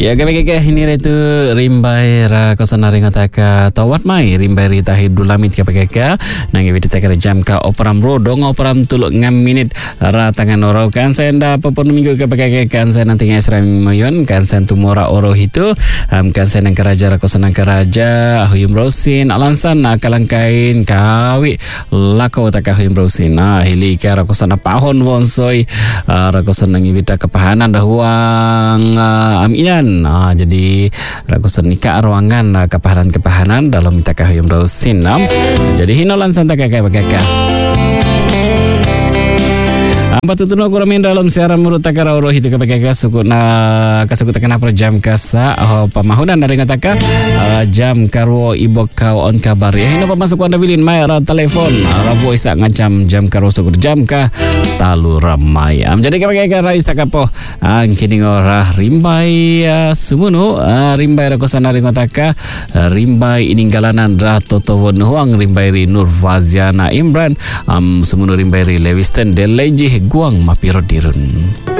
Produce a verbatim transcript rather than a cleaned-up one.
Ya kami-kami ini itu rimbai ra kosana ringataka tawat mai rimbai ri tahid dulamit kami-kami nang ibit takar jam ka operam ro dong operam tuluk ngam minit ra tangan oro kan senda popon minggu kami-kami kan sen nanti ngasram moyon kan sen tumora oro itu um, kan sen nang karaja ra kosana karaja huyum rosin alansan kalangkain kawi lako taka huyum rosin nah hili ka ra kosana pahon wonsoi ra kosana ibit kepahanan dahuang uh, aminan Ah, jadi rakusan nikah ruangan uh, kepahanan-kepahanan dalam minta kahuyum rosin. Um. Jadi hinolan santa kakak-kakak. Patutuno kuramin dalam siaran murut takara uro itu kepekeka suku na kasuku takana per jam kasa oh, pamahunan dari ngataka uh, jam karwo ibo kau on kabar ya hino pamasuk anda bilin mai ra telepon rabo isa ngacam jam karwo suku jam ka talu ramai am jadi kepekeka ra isa kapo ang kini ora rimbai uh, sumunu uh, rimbai ra kosana ri ngataka uh, rimbai iningalanan ra totowon huang rimbai ri Nur Faziana Imran um, sumunu rimbai ri Lewiston Deleji guang mapiro dirun.